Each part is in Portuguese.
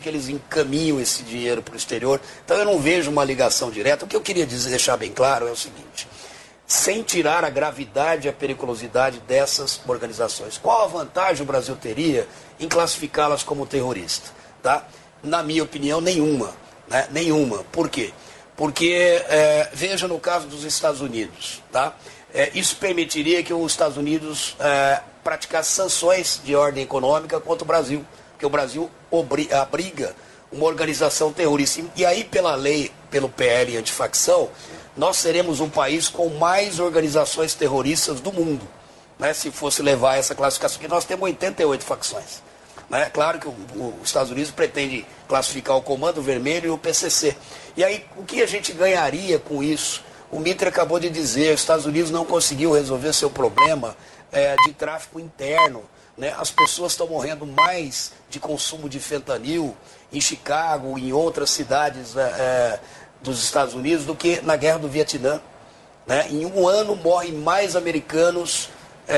que eles encaminham esse dinheiro para o exterior. Então eu não vejo uma ligação direta. O que eu queria deixar bem claro é o seguinte: sem tirar a gravidade e a periculosidade dessas organizações, qual a vantagem o Brasil teria em classificá-las como terrorista? Tá? Na minha opinião, nenhuma. Né? Nenhuma. Por quê? Porque, veja no caso dos Estados Unidos, tá? Isso permitiria que os Estados Unidos praticasse sanções de ordem econômica contra o Brasil, porque o Brasil abriga uma organização terrorista. E aí, pela lei, pelo PL antifacção, nós seremos um país com mais organizações terroristas do mundo, né, se fosse levar essa classificação, porque nós temos 88 facções. Né? Claro que os Estados Unidos pretende classificar o Comando Vermelho e o PCC. E aí, o que a gente ganharia com isso? O Mitre acabou de dizer, os Estados Unidos não conseguiu resolver seu problema de tráfico interno. Né? As pessoas estão morrendo mais de consumo de fentanil em Chicago, em outras cidades dos Estados Unidos, do que na Guerra do Vietnã. Né? Em um ano morrem mais americanos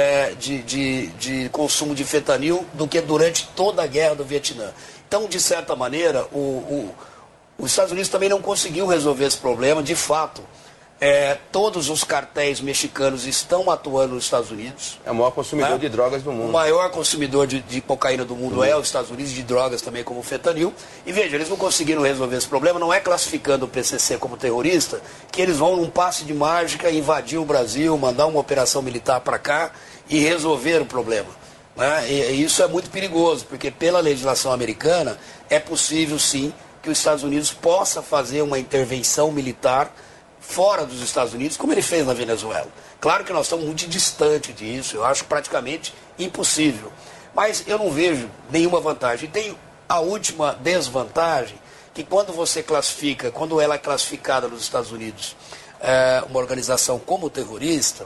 de consumo de fentanil do que durante toda a Guerra do Vietnã. Então, de certa maneira, os Estados Unidos também não conseguiu resolver esse problema. De fato, todos os cartéis mexicanos estão atuando nos Estados Unidos. É o maior consumidor de drogas do mundo. O maior consumidor de cocaína do mundo é os Estados Unidos, de drogas também como o fentanil. E veja, eles não conseguiram resolver esse problema. Não é classificando o PCC como terrorista que eles vão num passe de mágica invadir o Brasil, mandar uma operação militar para cá e resolver o problema. Né? E isso é muito perigoso, porque pela legislação americana é possível sim que os Estados Unidos possa fazer uma intervenção militar fora dos Estados Unidos, como ele fez na Venezuela. Claro que nós estamos muito distantes disso, eu acho praticamente impossível. Mas eu não vejo nenhuma vantagem. E tem a última desvantagem, que quando você classifica, quando ela é classificada nos Estados Unidos, uma organização como terrorista,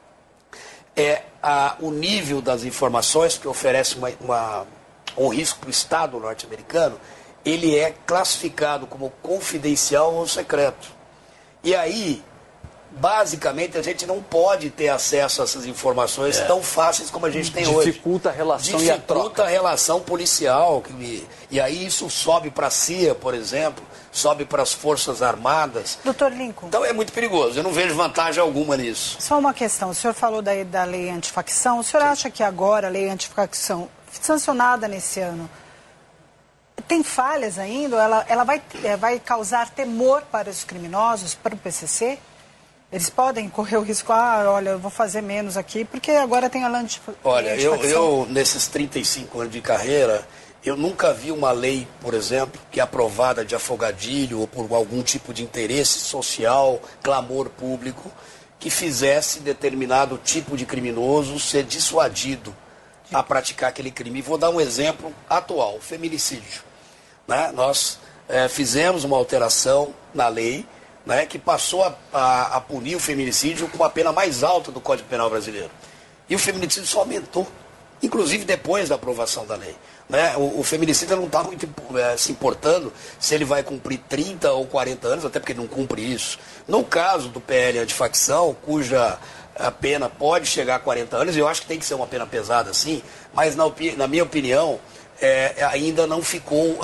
o nível das informações que oferece um risco para o Estado norte-americano, ele é classificado como confidencial ou secreto. E aí, basicamente, a gente não pode ter acesso a essas informações tão fáceis como a gente tem hoje. Dificulta a relação e a troca. Dificulta a relação policial. E aí isso sobe para a CIA, por exemplo, sobe para as Forças Armadas. Doutor Lincoln. Então é muito perigoso, eu não vejo vantagem alguma nisso. Só uma questão, o senhor falou da lei antifacção, o senhor acha que agora a lei antifacção, sancionada nesse ano, tem falhas ainda? Ela vai causar temor para os criminosos, para o PCC? Eles podem correr o risco, olha, eu vou fazer menos aqui, porque agora tem a lei antifacção. Olha, eu nesses 35 anos de carreira, eu nunca vi uma lei, por exemplo, que é aprovada de afogadilho ou por algum tipo de interesse social, clamor público, que fizesse determinado tipo de criminoso ser dissuadido a praticar aquele crime. E vou dar um exemplo atual, o feminicídio. Né? Nós fizemos uma alteração na lei, né, que passou a punir o feminicídio com a pena mais alta do Código Penal brasileiro. E o feminicídio só aumentou, inclusive depois da aprovação da lei. Né? O feminicídio não está muito se importando se ele vai cumprir 30 ou 40 anos, até porque ele não cumpre isso. No caso do PL antifacção, cuja a pena pode chegar a 40 anos, eu acho que tem que ser uma pena pesada sim, mas na minha opinião, ainda não ficou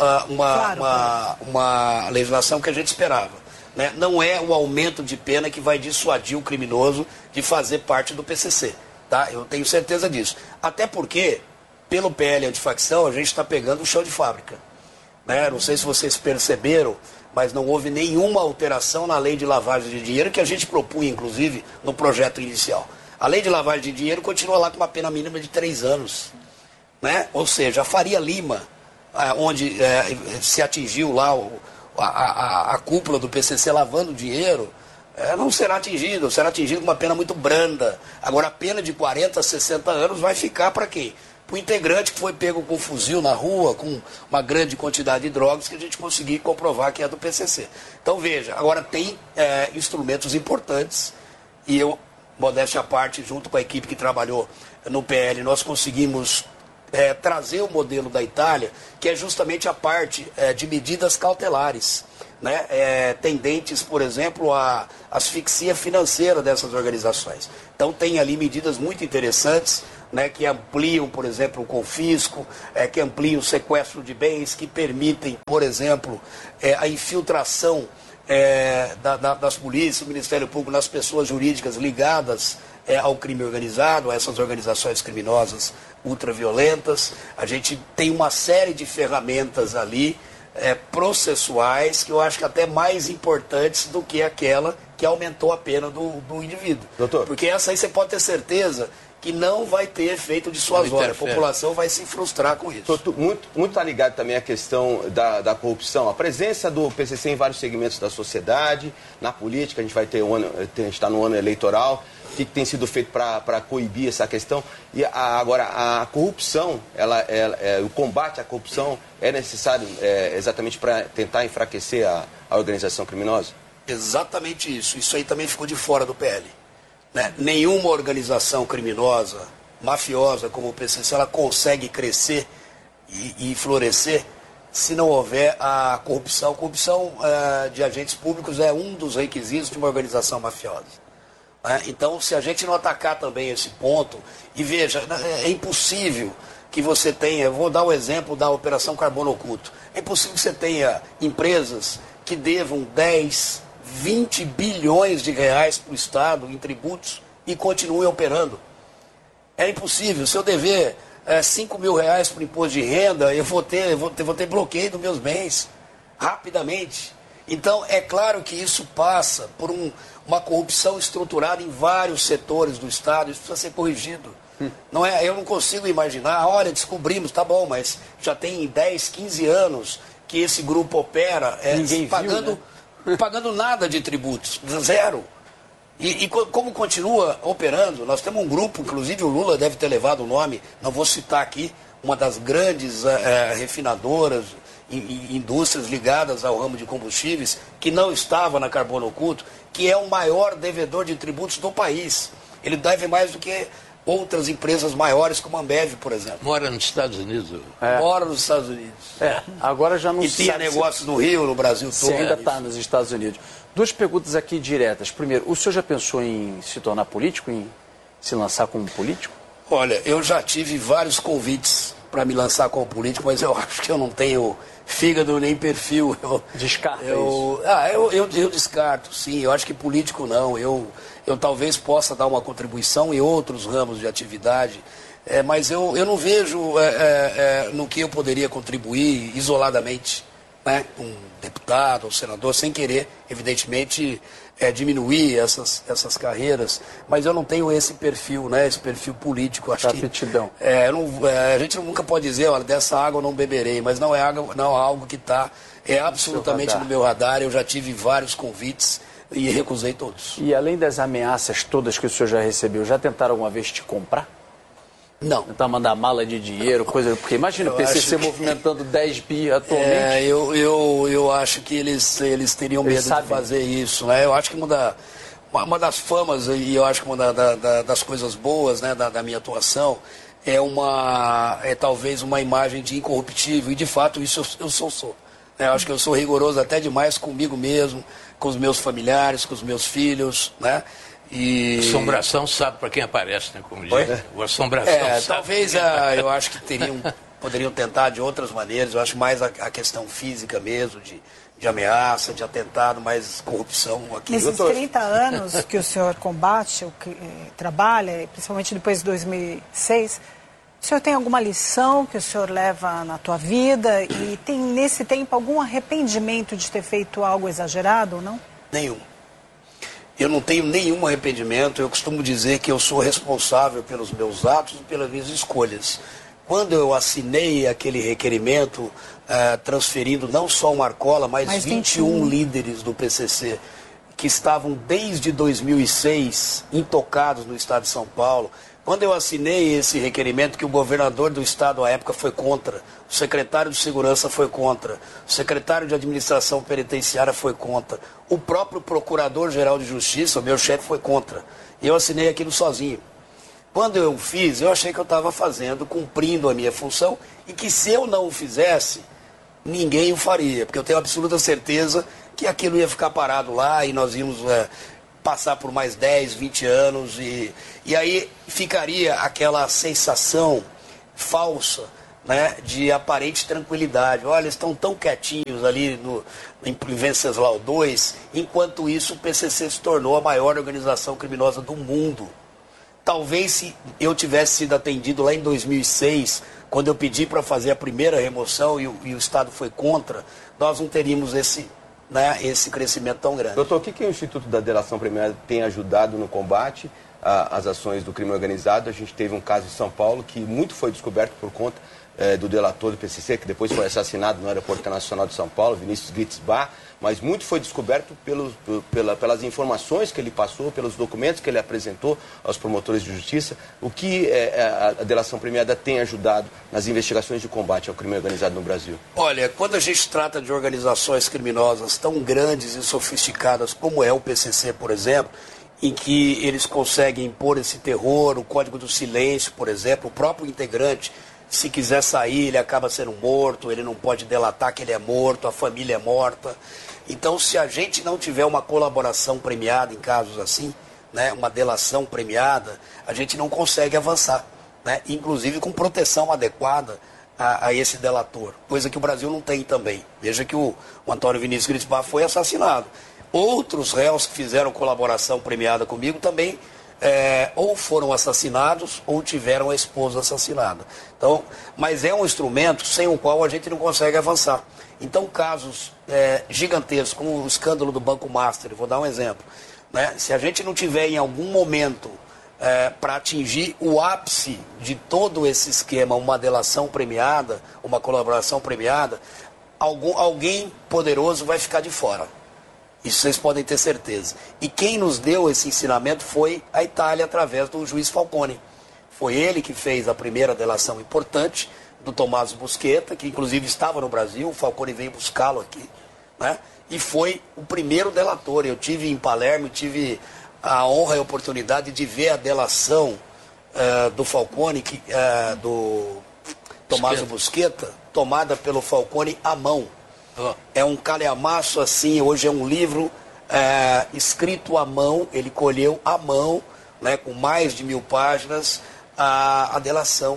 uma legislação que a gente esperava. Né? Não é o aumento de pena que vai dissuadir o criminoso de fazer parte do PCC. Tá? Eu tenho certeza disso. Até porque, pelo PL antifacção, a gente está pegando o chão de fábrica. Né? Não sei se vocês perceberam, mas não houve nenhuma alteração na lei de lavagem de dinheiro, que a gente propunha, inclusive, no projeto inicial. A lei de lavagem de dinheiro continua lá com uma pena mínima de 3 anos. Né? Ou seja, a Faria Lima, onde se atingiu lá a cúpula do PCC lavando dinheiro, não será atingido com uma pena muito branda. Agora, a pena de 40 a 60 anos vai ficar para quem? Para o integrante que foi pego com um fuzil na rua, com uma grande quantidade de drogas, que a gente conseguir comprovar que é do PCC. Então, veja, agora tem instrumentos importantes, e eu, modéstia à parte, junto com a equipe que trabalhou no PL, nós conseguimos trazer o modelo da Itália, que é justamente a parte de medidas cautelares, né, tendentes, por exemplo, à asfixia financeira dessas organizações. Então tem ali medidas muito interessantes, né, que ampliam, por exemplo, o confisco, que ampliam o sequestro de bens, que permitem, por exemplo, a infiltração das polícias, do Ministério Público, nas pessoas jurídicas ligadas ao crime organizado, a essas organizações criminosas ultraviolentas. A gente tem uma série de ferramentas ali, processuais, que eu acho que até mais importantes do que aquela que aumentou a pena do indivíduo. Doutor. Porque essa aí você pode ter certeza que não vai ter efeito dissuasório. A população vai se frustrar com isso. Muito está ligado também à questão da corrupção. A presença do PCC em vários segmentos da sociedade, na política, a gente vai ter a gente está no ano eleitoral. O que tem sido feito para coibir essa questão? E agora, a corrupção, o combate à corrupção é necessário exatamente para tentar enfraquecer a organização criminosa? Exatamente isso. Isso aí também ficou de fora do PL. Né? Nenhuma organização criminosa, mafiosa como o PCC, ela consegue crescer e florescer se não houver a corrupção. A corrupção de agentes públicos é um dos requisitos de uma organização mafiosa. Então, se a gente não atacar também esse ponto, e veja, é impossível que você tenha, vou dar o exemplo da Operação Carbono Oculto, é impossível que você tenha empresas que devam 10, 20 bilhões de reais para o Estado em tributos e continuem operando. É impossível. Se eu dever 5 mil reais para o imposto de renda, eu vou ter bloqueio dos meus bens rapidamente. Então, é claro que isso passa por uma corrupção estruturada em vários setores do Estado, isso precisa ser corrigido. Não é, eu não consigo imaginar, olha, descobrimos, tá bom, mas já tem 10, 15 anos que esse grupo opera pagando nada de tributos, zero. E como continua operando, nós temos um grupo, inclusive o Lula deve ter levado o nome, não vou citar aqui, uma das grandes refinadoras, indústrias ligadas ao ramo de combustíveis, que não estava na Carbono Oculto, que é o maior devedor de tributos do país. Ele deve mais do que outras empresas maiores, como a Ambev, por exemplo. Mora nos Estados Unidos. Mora nos Estados Unidos. Agora já não e se tinha sabe negócios no Rio, no Brasil todo. Se ainda está nos Estados Unidos. Duas perguntas aqui diretas. Primeiro, o senhor já pensou em se tornar político, em se lançar como político? Olha, eu já tive vários convites para me lançar como político, mas eu acho que eu não tenho fígado nem perfil. Descarta isso? Eu descarto, sim. Eu acho que político não. Eu talvez possa dar uma contribuição em outros ramos de atividade, mas eu não vejo no que eu poderia contribuir isoladamente, né? Um deputado ou senador, sem querer, evidentemente, diminuir essas carreiras, mas eu não tenho esse perfil, né? Esse perfil político. Acho que aptidão. A gente nunca pode dizer, olha, dessa água eu não beberei, mas não é algo que está absolutamente no meu radar. Eu já tive vários convites e recusei todos. E além das ameaças todas que o senhor já recebeu, já tentaram alguma vez te comprar? Não. Tentar mandar mala de dinheiro, coisa... Porque imagina o PCC movimentando 10 bi atualmente. Eu acho que eles teriam medo de fazer isso, né? Eu acho que uma das famas, e eu acho que uma das coisas boas, né, da minha atuação é talvez uma imagem de incorruptível, e de fato isso eu sou. Eu acho que eu sou rigoroso até demais comigo mesmo, com os meus familiares, com os meus filhos, né? E... Assombração sabe para quem aparece, né? Como diz. O assombração sabe. Talvez eu acho que poderiam tentar de outras maneiras. Eu acho mais a questão física mesmo, de ameaça, de atentado, mais corrupção aqui. Nesses 30 anos que o senhor combate, trabalha, principalmente depois de 2006, o senhor tem alguma lição que o senhor leva na tua vida e tem nesse tempo algum arrependimento de ter feito algo exagerado ou não? Nenhum. Eu não tenho nenhum arrependimento. Eu costumo dizer que eu sou responsável pelos meus atos e pelas minhas escolhas. Quando eu assinei aquele requerimento, transferindo não só o Marcola, mas 21 líderes do PCC, que estavam desde 2006 intocados no estado de São Paulo, quando eu assinei esse requerimento, que o governador do estado à época foi contra, o secretário de segurança foi contra, o secretário de administração penitenciária foi contra, o próprio procurador-geral de justiça, o meu chefe, foi contra. E eu assinei aquilo sozinho. Quando eu fiz, eu achei que eu estava fazendo, cumprindo a minha função, e que se eu não o fizesse, ninguém o faria, porque eu tenho absoluta certeza que aquilo ia ficar parado lá e nós íamos passar por mais 10, 20 anos e aí ficaria aquela sensação falsa, né, de aparente tranquilidade. Olha, eles estão tão quietinhos ali em Venceslau II, enquanto isso o PCC se tornou a maior organização criminosa do mundo. Talvez se eu tivesse sido atendido lá em 2006, quando eu pedi para fazer a primeira remoção e o Estado foi contra, nós não teríamos esse crescimento tão grande. Doutor, o que o Instituto da Delação Premiada tem ajudado no combate às ações do crime organizado? A gente teve um caso em São Paulo que muito foi descoberto por conta do delator do PCC, que depois foi assassinado no Aeroporto Internacional de São Paulo, Vinícius Gritzbach, mas muito foi descoberto pelas informações que ele passou, pelos documentos que ele apresentou aos promotores de justiça. O que a delação premiada tem ajudado nas investigações de combate ao crime organizado no Brasil? Olha, quando a gente trata de organizações criminosas tão grandes e sofisticadas como é o PCC, por exemplo, em que eles conseguem impor esse terror, o Código do Silêncio, por exemplo, o próprio integrante, se quiser sair, ele acaba sendo morto, ele não pode delatar que ele é morto, a família é morta. Então, se a gente não tiver uma colaboração premiada em casos assim, né, uma delação premiada, a gente não consegue avançar, né, inclusive com proteção adequada a esse delator, coisa que o Brasil não tem também. Veja que o Antônio Vinícius Gritzbach foi assassinado. Outros réus que fizeram colaboração premiada comigo também ou foram assassinados ou tiveram a esposa assassinada. Então, mas é um instrumento sem o qual a gente não consegue avançar. Então, casos gigantescos, como o escândalo do Banco Master, vou dar um exemplo, né? Se a gente não tiver em algum momento para atingir o ápice de todo esse esquema, uma delação premiada, uma colaboração premiada, alguém poderoso vai ficar de fora. Isso vocês podem ter certeza. E quem nos deu esse ensinamento foi a Itália, através do juiz Falcone. Foi ele que fez a primeira delação importante do Tommaso Busquetta, que inclusive estava no Brasil, o Falcone veio buscá-lo aqui, né? E foi o primeiro delator. Eu tive em Palermo, tive a honra e a oportunidade de ver a delação do Falcone, do Tommaso Busquetta, tomada pelo Falcone à mão. É um calhamaço assim, hoje é um livro escrito à mão, ele colheu à mão, né, com mais de 1000 páginas, a delação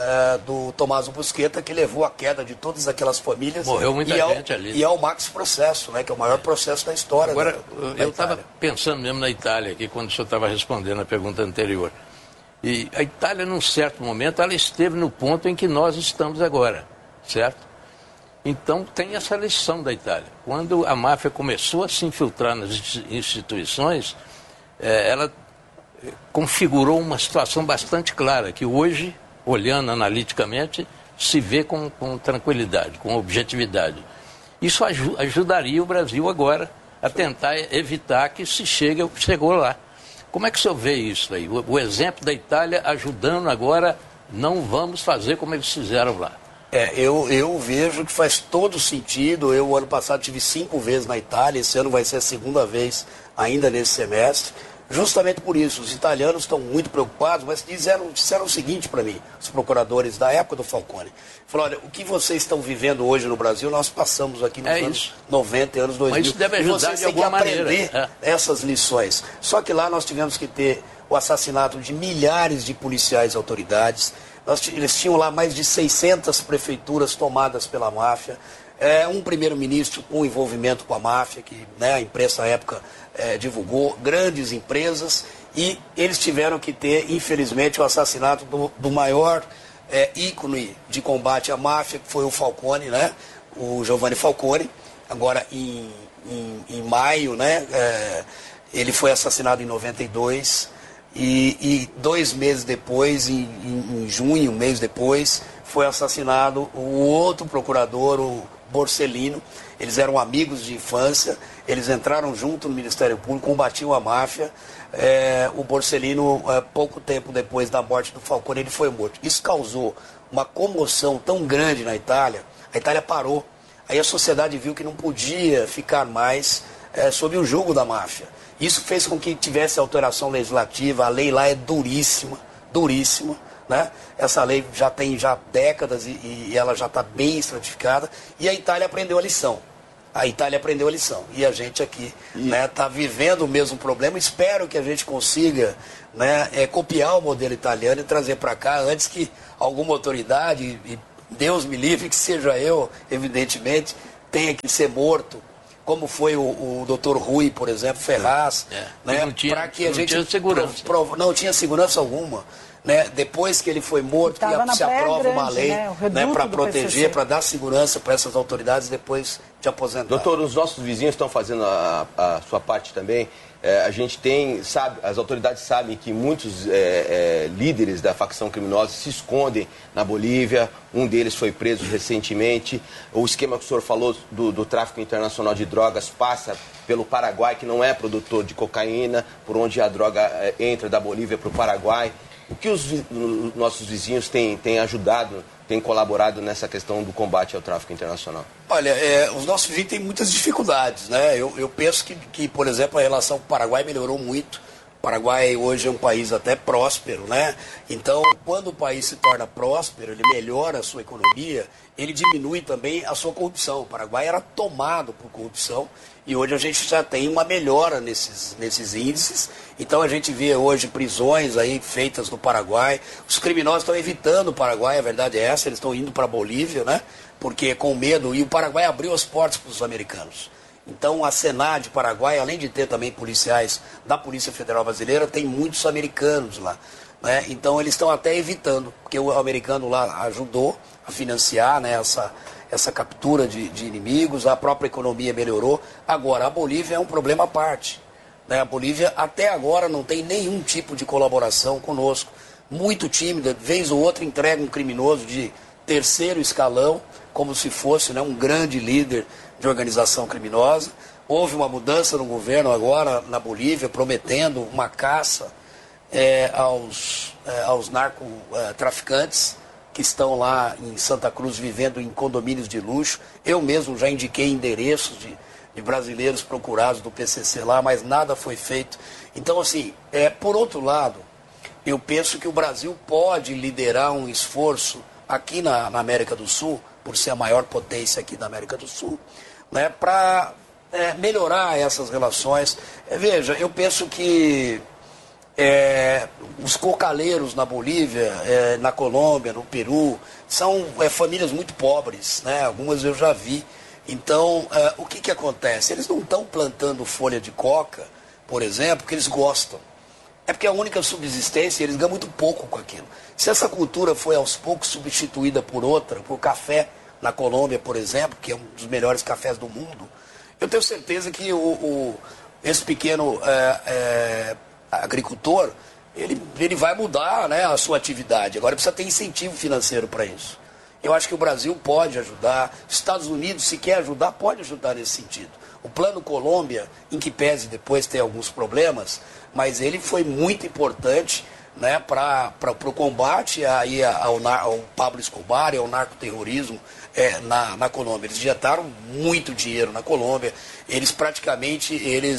do Tommaso Busquetta, que levou à queda de todas aquelas famílias. Morreu muita gente ali. E ao Max Processo, né, que é o maior processo da história. Agora, eu estava pensando mesmo na Itália, aqui, quando o senhor estava respondendo a pergunta anterior. E a Itália, num certo momento, ela esteve no ponto em que nós estamos agora, certo? Então, tem essa lição da Itália. Quando a máfia começou a se infiltrar nas instituições, ela configurou uma situação bastante clara, que hoje, olhando analiticamente, se vê com tranquilidade, com objetividade. Isso ajudaria o Brasil agora a tentar evitar que chegou lá. Como é que o senhor vê isso aí? O exemplo da Itália ajudando agora, não vamos fazer como eles fizeram lá. Eu vejo que faz todo sentido. Eu, ano passado, tive 5 vezes na Itália, esse ano vai ser a 2ª vez ainda nesse semestre. Justamente por isso, os italianos estão muito preocupados, mas disseram o seguinte para mim, os procuradores da época do Falcone. Falaram, olha, o que vocês estão vivendo hoje no Brasil, nós passamos aqui nos anos 90 e anos 2000. Mas isso deve ajudar vocês de têm que alguma aprender maneira. essas lições. Só que lá nós tivemos que ter o assassinato de milhares de policiais e autoridades. Eles tinham lá mais de 600 prefeituras tomadas pela máfia. Um primeiro-ministro com envolvimento com a máfia, que, né, a imprensa à época divulgou, grandes empresas, e eles tiveram que ter, infelizmente, o assassinato do maior ícone de combate à máfia, que foi o Falcone, né, o Giovanni Falcone. Agora, em maio, né, ele foi assassinado em 92, e 2 meses depois, em junho, um mês depois, foi assassinado o outro procurador, o Borsellino. Eles eram amigos de infância, eles entraram junto no Ministério Público, combatiam a máfia. O Borsellino, pouco tempo depois da morte do Falcone, ele foi morto. Isso causou uma comoção tão grande na Itália, a Itália parou. Aí a sociedade viu que não podia ficar mais sob o jugo da máfia. Isso fez com que tivesse alteração legislativa, a lei lá é duríssima, duríssima. Né? Essa lei já tem décadas e ela já está bem estratificada, e a Itália aprendeu a lição. A Itália aprendeu a lição. E a gente aqui está vivendo o mesmo problema. Espero que a gente consiga, né, copiar o modelo italiano e trazer para cá antes que alguma autoridade, e Deus me livre que seja eu, evidentemente, tenha que ser morto, como foi o Dr. Rui, por exemplo, Ferraz, né, para que a gente tinha segurança. Não tinha segurança alguma. Né? Depois que ele foi morto, que se aprova uma lei, né, para proteger, para dar segurança para essas autoridades depois de aposentar. Doutor, os nossos vizinhos estão fazendo a sua parte também. A gente sabe, as autoridades sabem que muitos líderes da facção criminosa se escondem na Bolívia. Um deles foi preso recentemente. O esquema que o senhor falou do tráfico internacional de drogas passa pelo Paraguai, que não é produtor de cocaína, por onde a droga entra da Bolívia para o Paraguai. O que os nossos vizinhos têm ajudado, têm colaborado nessa questão do combate ao tráfico internacional? Olha, os nossos vizinhos têm muitas dificuldades, né? Eu penso que, por exemplo, a relação com o Paraguai melhorou muito. O Paraguai hoje é um país até próspero, né? Então, quando o país se torna próspero, ele melhora a sua economia, ele diminui também a sua corrupção. O Paraguai era tomado por corrupção e hoje a gente já tem uma melhora nesses índices. Então a gente vê hoje prisões aí feitas no Paraguai. Os criminosos estão evitando o Paraguai, a verdade é essa, eles estão indo para a Bolívia, né? Porque com medo, e o Paraguai abriu as portas para os americanos. Então a Senad Paraguai, além de ter também policiais da Polícia Federal Brasileira, tem muitos americanos lá, né? Então eles estão até evitando, porque o americano lá ajudou a financiar, né, essa captura de inimigos, a própria economia melhorou. Agora, a Bolívia é um problema à parte, né? A Bolívia até agora não tem nenhum tipo de colaboração conosco, muito tímida, vez ou outra entrega um criminoso de terceiro escalão, como se fosse, né, um grande líder de organização criminosa. Houve uma mudança no governo agora na Bolívia, prometendo uma caça aos narcotraficantes que estão lá em Santa Cruz vivendo em condomínios de luxo. Eu mesmo já indiquei endereços de brasileiros procurados do PCC lá, mas nada foi feito. Então, assim, por outro lado, eu penso que o Brasil pode liderar um esforço aqui na América do Sul, por ser a maior potência aqui da América do Sul, né, para melhorar essas relações. Veja, eu penso que os cocaleiros na Bolívia, na Colômbia, no Peru, são famílias muito pobres, né? Algumas eu já vi. Então, o que acontece? Eles não estão plantando folha de coca, por exemplo, porque eles gostam. É porque é a única subsistência, eles ganham muito pouco com aquilo. Se essa cultura foi aos poucos substituída por outra, por café, na Colômbia, por exemplo, que é um dos melhores cafés do mundo, eu tenho certeza que esse pequeno agricultor, ele vai mudar, né, a sua atividade. Agora precisa ter incentivo financeiro para isso. Eu acho que o Brasil pode ajudar, os Estados Unidos, se quer ajudar, pode ajudar nesse sentido. O Plano Colômbia, em que pese depois ter alguns problemas, mas ele foi muito importante, né, para o combate ao Pablo Escobar e ao narcoterrorismo na Colômbia. Eles injetaram muito dinheiro na Colômbia, eles praticamente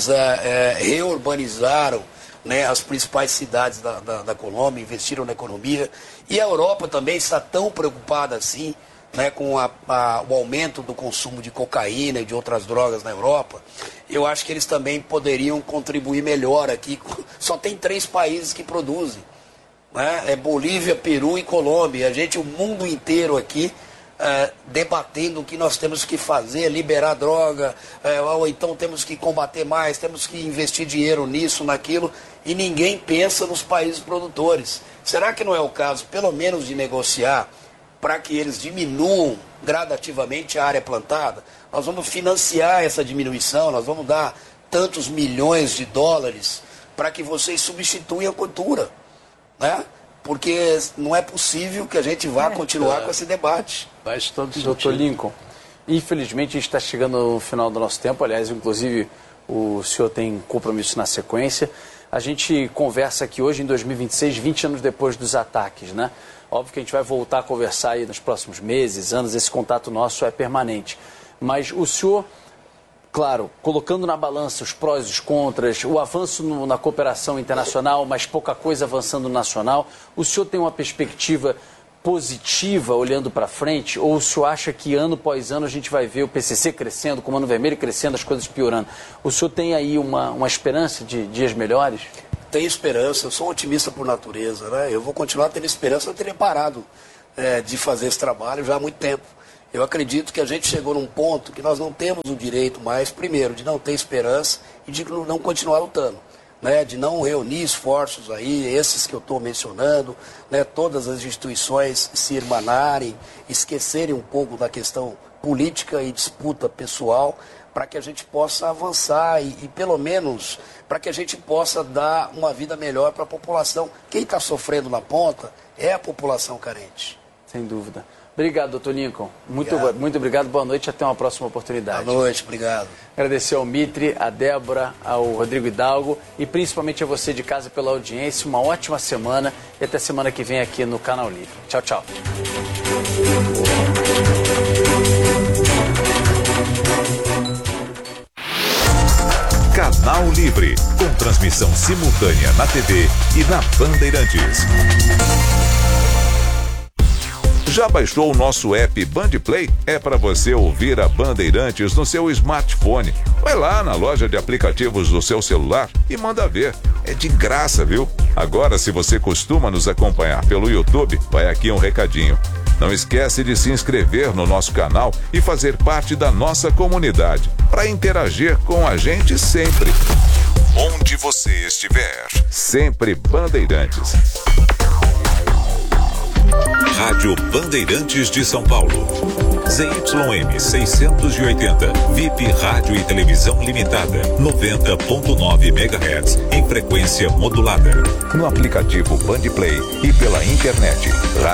reurbanizaram, né, as principais cidades da Colômbia, investiram na economia. E a Europa também está tão preocupada assim, né, com o aumento do consumo de cocaína e de outras drogas na Europa. Eu acho que eles também poderiam contribuir melhor aqui. Só tem 3 países que produzem, né? Bolívia, Peru e Colômbia. O mundo inteiro aqui debatendo o que nós temos que fazer, liberar droga, ou então temos que combater mais, temos que investir dinheiro nisso, naquilo, e ninguém pensa nos países produtores. Será que não é o caso, pelo menos, de negociar para que eles diminuam gradativamente a área plantada? Nós vamos financiar essa diminuição, nós vamos dar tantos milhões de dólares para que vocês substituam a cultura, né? Porque não é possível que a gente vá continuar com esse debate. Faz todo sentido. Doutor Lincoln, infelizmente a gente está chegando no final do nosso tempo, aliás, inclusive o senhor tem compromisso na sequência. A gente conversa aqui hoje em 2026, 20 anos depois dos ataques, né? Óbvio que a gente vai voltar a conversar aí nos próximos meses, anos, esse contato nosso é permanente. Mas o senhor, claro, colocando na balança os prós e os contras, o avanço na cooperação internacional, mas pouca coisa avançando no nacional, o senhor tem uma perspectiva positiva olhando para frente, ou o senhor acha que ano após ano a gente vai ver o PCC crescendo, o Comando Vermelho crescendo, as coisas piorando? O senhor tem aí uma esperança de dias melhores? Tenho esperança, eu sou um otimista por natureza, né? Eu vou continuar tendo esperança, eu teria parado de fazer esse trabalho já há muito tempo. Eu acredito que a gente chegou num ponto que nós não temos o direito mais, primeiro, de não ter esperança e de não continuar lutando. Né, de não reunir esforços aí, esses que eu estou mencionando, né, todas as instituições se irmanarem, esquecerem um pouco da questão política e disputa pessoal, para que a gente possa avançar e pelo menos, para que a gente possa dar uma vida melhor para a população. Quem está sofrendo na ponta é a população carente. Sem dúvida. Obrigado, doutor Lincoln. Muito obrigado, boa noite e até uma próxima oportunidade. Boa noite, obrigado. Agradecer ao Mitre, à Débora, ao Rodrigo Hidalgo e principalmente a você de casa pela audiência. Uma ótima semana e até semana que vem aqui no Canal Livre. Tchau, tchau. Canal Livre, com transmissão simultânea na TV e na Bandeirantes. Já baixou o nosso app Bandplay? É para você ouvir a Bandeirantes no seu smartphone. Vai lá na loja de aplicativos do seu celular e manda ver. É de graça, viu? Agora, se você costuma nos acompanhar pelo YouTube, vai aqui um recadinho. Não esquece de se inscrever no nosso canal e fazer parte da nossa comunidade, para interagir com a gente sempre. Onde você estiver, sempre Bandeirantes. Rádio Bandeirantes de São Paulo. ZYM 680, VIP Rádio e Televisão Limitada, 90.9 MHz, em frequência modulada. No aplicativo Bandplay e pela internet,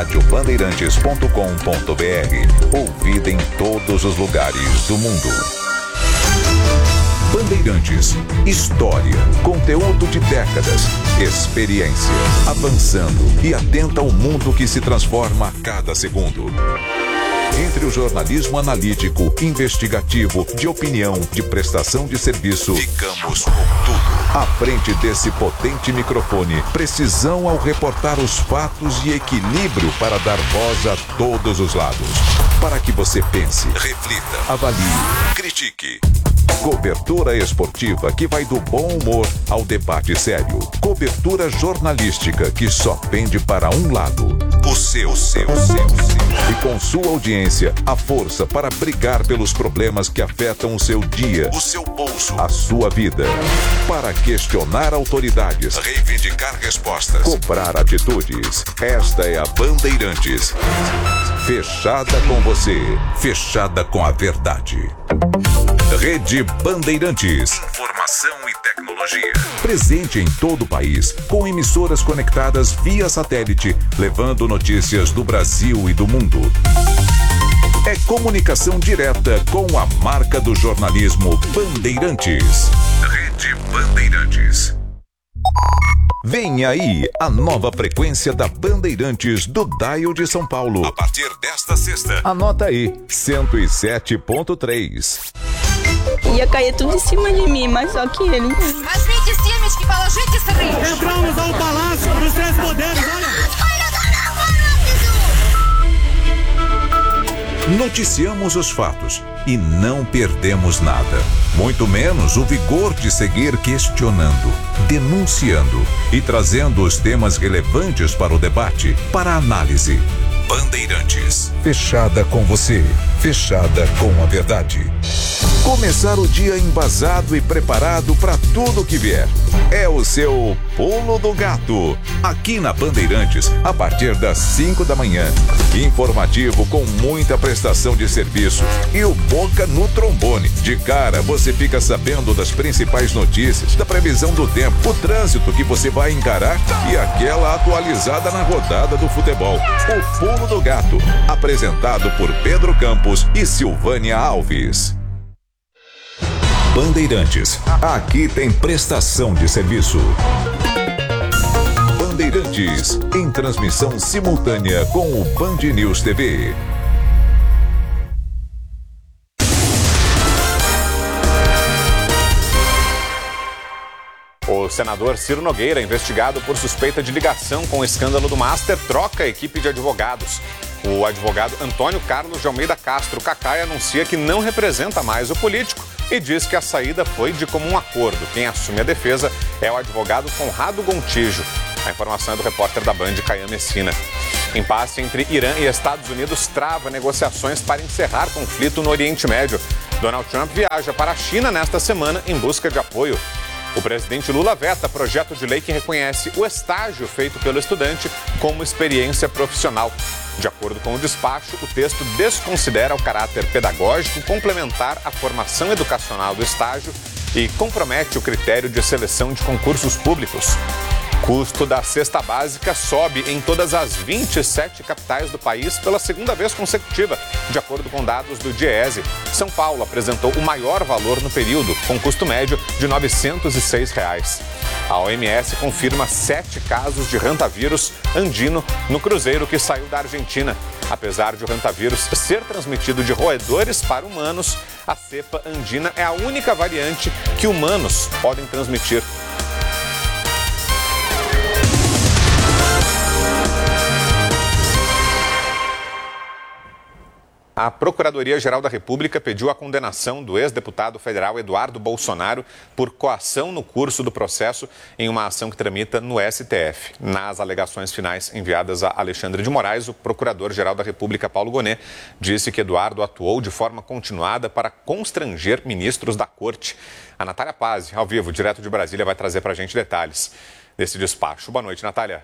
radiobandeirantes.com.br. Ouvida em todos os lugares do mundo. Bandeirantes, história, conteúdo de décadas, experiência, avançando e atenta ao mundo que se transforma a cada segundo. Entre o jornalismo analítico, investigativo, de opinião, de prestação de serviço, ficamos com tudo. À frente desse potente microfone, precisão ao reportar os fatos e equilíbrio para dar voz a todos os lados. Para que você pense, reflita, avalie, critique. Cobertura esportiva que vai do bom humor ao debate sério. Cobertura jornalística que só pende para um lado. O seu. E com sua audiência, a força para brigar pelos problemas que afetam o seu dia, o seu bolso, a sua vida. Para questionar autoridades, reivindicar respostas, cobrar atitudes. Esta é a Bandeirantes. Fechada com você, fechada com a verdade. Rede Bandeirantes. Informação e tecnologia. Presente em todo o país, com emissoras conectadas via satélite, levando notícias do Brasil e do mundo. É comunicação direta com a marca do jornalismo Bandeirantes. Rede Bandeirantes. Vem aí a nova frequência da Bandeirantes do Dial de São Paulo. A partir desta sexta. Anota aí, 107.3. Ia cair tudo em cima de mim, mas só que ele... Mas vem de cima, que fala, gente, isso aí. Entramos ao Palácio dos Três Poderes, olha. Noticiamos os fatos e não perdemos nada. Muito menos o vigor de seguir questionando, denunciando e trazendo os temas relevantes para o debate, para a análise. Bandeirantes. Fechada com você. Fechada com a verdade. Começar o dia embasado e preparado para tudo que vier. É o seu Pulo do Gato. Aqui na Bandeirantes, a partir das 5 da manhã. Informativo com muita prestação de serviço. E o Boca no trombone. De cara, você fica sabendo das principais notícias, da previsão do tempo, o trânsito que você vai encarar e aquela atualizada na rodada do futebol. O Pulo do Gato. Apresentado por Pedro Campos e Silvânia Alves. Bandeirantes. Aqui tem prestação de serviço. Bandeirantes. Em transmissão simultânea com o Band News TV. O senador Ciro Nogueira, investigado por suspeita de ligação com o escândalo do Master, troca a equipe de advogados. O advogado Antônio Carlos de Almeida Castro Cacai anuncia que não representa mais o político e diz que a saída foi de comum acordo. Quem assume a defesa é o advogado Conrado Gontijo. A informação é do repórter da Band, Caian Messina. Impasse entre Irã e Estados Unidos trava negociações para encerrar conflito no Oriente Médio. Donald Trump viaja para a China nesta semana em busca de apoio. O presidente Lula veta projeto de lei que reconhece o estágio feito pelo estudante como experiência profissional. De acordo com o despacho, o texto desconsidera o caráter pedagógico complementar à formação educacional do estágio e compromete o critério de seleção de concursos públicos. Custo da cesta básica sobe em todas as 27 capitais do país pela segunda vez consecutiva, de acordo com dados do Diese. São Paulo apresentou o maior valor no período, com custo médio de R$ 906. A OMS confirma 7 casos de rantavírus andino no cruzeiro que saiu da Argentina. Apesar de o rantavírus ser transmitido de roedores para humanos, a cepa andina é a única variante que humanos podem transmitir. A Procuradoria-Geral da República pediu a condenação do ex-deputado federal Eduardo Bolsonaro por coação no curso do processo em uma ação que tramita no STF. Nas alegações finais enviadas a Alexandre de Moraes, o Procurador-Geral da República, Paulo Gonet, disse que Eduardo atuou de forma continuada para constranger ministros da Corte. A Natália Pazzi, ao vivo, direto de Brasília, vai trazer para a gente detalhes desse despacho. Boa noite, Natália.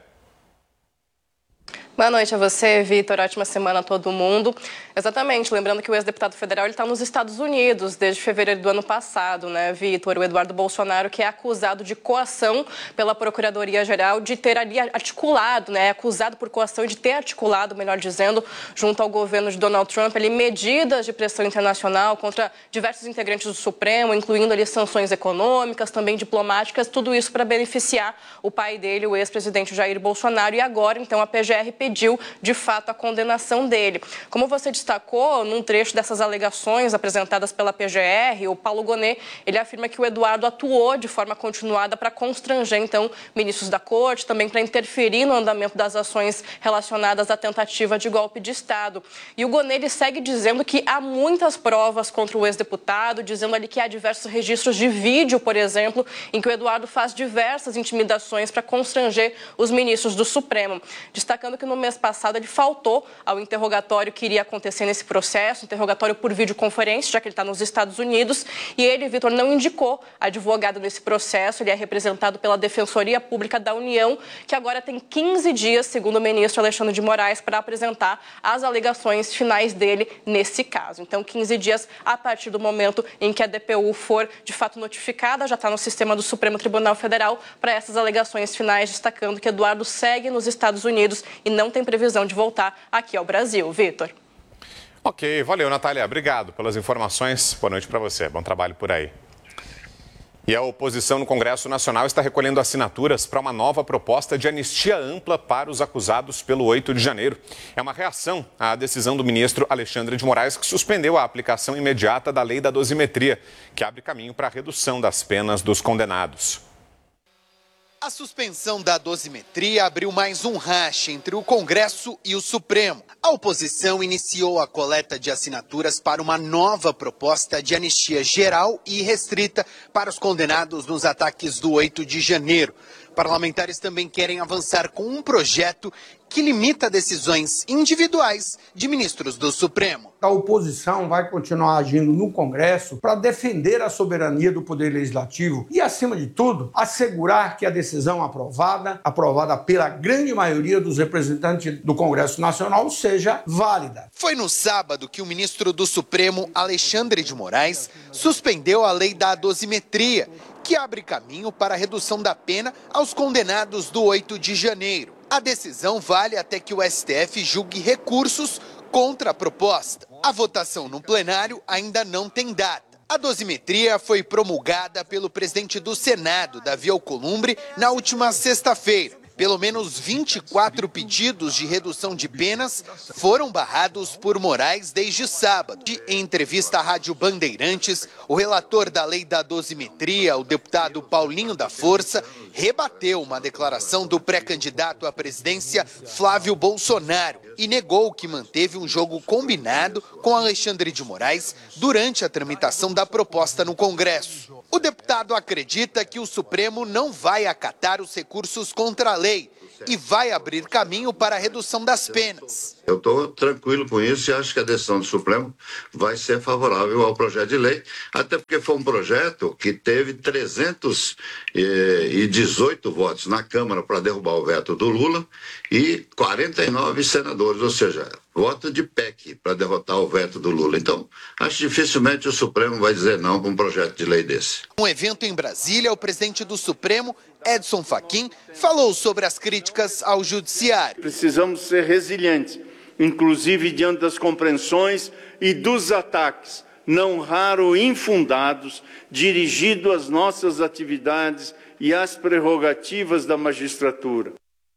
Boa noite a você, Vitor. Ótima semana a todo mundo. Exatamente, lembrando que o ex-deputado federal está nos Estados Unidos desde fevereiro do ano passado, né, Vitor? O Eduardo Bolsonaro, que é acusado de coação pela Procuradoria-Geral, de ter ali articulado, né, acusado por coação de ter articulado, melhor dizendo, junto ao governo de Donald Trump, ali, medidas de pressão internacional contra diversos integrantes do Supremo, incluindo ali sanções econômicas, também diplomáticas, tudo isso para beneficiar o pai dele, o ex-presidente Jair Bolsonaro. E agora, então, a PGR pediu, de fato, a condenação dele. Como você destacou, num trecho dessas alegações apresentadas pela PGR, o Paulo Gonet, ele afirma que o Eduardo atuou de forma continuada para constranger, então, ministros da Corte, também para interferir no andamento das ações relacionadas à tentativa de golpe de Estado. E o Gonet, ele segue dizendo que há muitas provas contra o ex-deputado, dizendo ali que há diversos registros de vídeo, por exemplo, em que o Eduardo faz diversas intimidações para constranger os ministros do Supremo, destacando que no mês passado ele faltou ao interrogatório que iria acontecer nesse processo, interrogatório por videoconferência, já que ele está nos Estados Unidos, e ele, Vitor, não indicou advogado nesse processo. Ele é representado pela Defensoria Pública da União, que agora tem 15 dias, segundo o ministro Alexandre de Moraes, para apresentar as alegações finais dele nesse caso. Então, 15 dias a partir do momento em que a DPU for, de fato, notificada, já está no sistema do Supremo Tribunal Federal, para essas alegações finais, destacando que Eduardo segue nos Estados Unidos e não tem previsão de voltar aqui ao Brasil. Vitor. Ok, valeu, Natália. Obrigado pelas informações. Boa noite para você. Bom trabalho por aí. E a oposição no Congresso Nacional está recolhendo assinaturas para uma nova proposta de anistia ampla para os acusados pelo 8 de janeiro. É uma reação à decisão do ministro Alexandre de Moraes, que suspendeu a aplicação imediata da lei da dosimetria, que abre caminho para a redução das penas dos condenados. A suspensão da dosimetria abriu mais um racha entre o Congresso e o Supremo. A oposição iniciou a coleta de assinaturas para uma nova proposta de anistia geral e restrita para os condenados nos ataques do 8 de janeiro. Parlamentares também querem avançar com um projeto que limita decisões individuais de ministros do Supremo. A oposição vai continuar agindo no Congresso para defender a soberania do Poder Legislativo e, acima de tudo, assegurar que a decisão aprovada pela grande maioria dos representantes do Congresso Nacional, seja válida. Foi no sábado que o ministro do Supremo, Alexandre de Moraes, suspendeu a lei da dosimetria, que abre caminho para a redução da pena aos condenados do 8 de janeiro. A decisão vale até que o STF julgue recursos contra a proposta. A votação no plenário ainda não tem data. A dosimetria foi promulgada pelo presidente do Senado, Davi Alcolumbre, na última sexta-feira. Pelo menos 24 pedidos de redução de penas foram barrados por Moraes desde sábado. Em entrevista à Rádio Bandeirantes, o relator da lei da dosimetria, o deputado Paulinho da Força, rebateu uma declaração do pré-candidato à presidência Flávio Bolsonaro e negou que manteve um jogo combinado com Alexandre de Moraes durante a tramitação da proposta no Congresso. O deputado acredita que o Supremo não vai acatar os recursos contra a lei e vai abrir caminho para a redução das penas. Eu estou tranquilo com isso e acho que a decisão do Supremo vai ser favorável ao projeto de lei, até porque foi um projeto que teve 318 votos na Câmara para derrubar o veto do Lula e 49 senadores, ou seja, voto de PEC para derrotar o veto do Lula. Então, acho que dificilmente o Supremo vai dizer não para um projeto de lei desse. Um evento em Brasília, o presidente do Supremo, Edson Fachin, falou sobre as críticas ao judiciário. Precisamos ser resilientes, inclusive diante das compreensões e dos ataques, não raro infundados, dirigidos às nossas atividades e às prerrogativas da magistratura.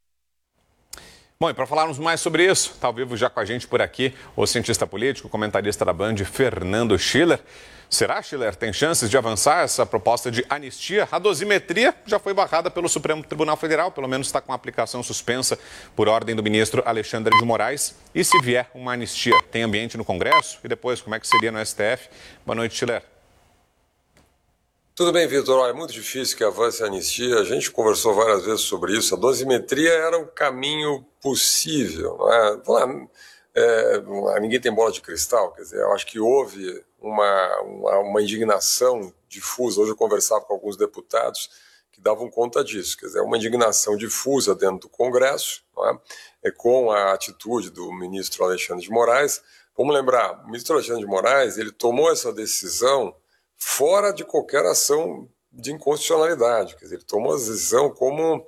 Bom, e para falarmos mais sobre isso, está ao vivo já com a gente por aqui o cientista político, comentarista da Band, Fernando Schiller. Será, Schiller, tem chances de avançar essa proposta de anistia? A dosimetria já foi barrada pelo Supremo Tribunal Federal, pelo menos está com a aplicação suspensa por ordem do ministro Alexandre de Moraes. E se vier uma anistia, tem ambiente no Congresso? E depois, como é que seria no STF? Boa noite, Schiller. Tudo bem, Vitor. Olha, é muito difícil que avance a anistia. A gente conversou várias vezes sobre isso. A dosimetria era um caminho possível. Não é? Ninguém tem bola de cristal. Quer dizer, eu acho que houve uma indignação difusa. Hoje eu conversava com alguns deputados que davam conta disso. Quer dizer, uma indignação difusa dentro do Congresso, não é? Com a atitude do ministro Alexandre de Moraes. Vamos lembrar, o ministro Alexandre de Moraes, ele tomou essa decisão fora de qualquer ação de inconstitucionalidade. Quer dizer, ele tomou a decisão como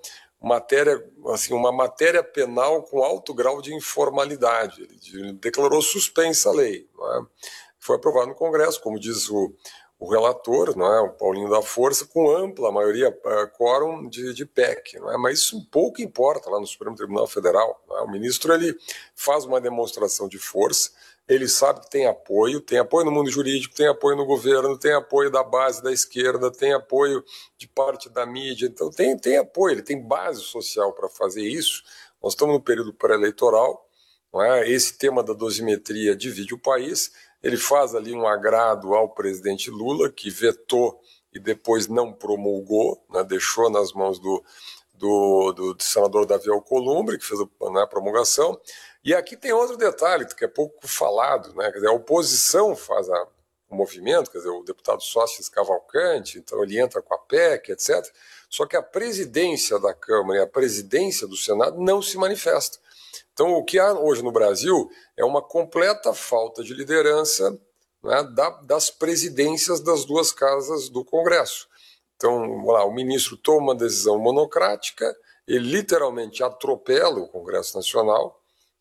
uma matéria penal com alto grau de informalidade. Ele declarou suspensa a lei. Não é? Foi aprovado no Congresso, como diz o relator, não é? O Paulinho da Força, com ampla maioria, quórum de PEC. Não é? Mas isso pouco importa lá no Supremo Tribunal Federal. Não é? O ministro ele faz uma demonstração de força, ele sabe que tem apoio no mundo jurídico, tem apoio no governo, tem apoio da base da esquerda, tem apoio de parte da mídia, então tem apoio, ele tem base social para fazer isso. Nós estamos no período pré-eleitoral, não é? Esse tema da dosimetria divide o país, ele faz ali um agrado ao presidente Lula, que vetou e depois não promulgou, né? Deixou nas mãos do senador Davi Alcolumbre, que fez a promulgação. E aqui tem outro detalhe, que é pouco falado, né? Quer dizer, a oposição faz o movimento, quer dizer, o deputado Sócrates Cavalcante, então ele entra com a PEC, etc. Só que a presidência da Câmara e a presidência do Senado não se manifestam. Então, o que há hoje no Brasil é uma completa falta de liderança, né, das presidências das duas casas do Congresso. Então, o ministro toma uma decisão monocrática, ele literalmente atropela o Congresso Nacional.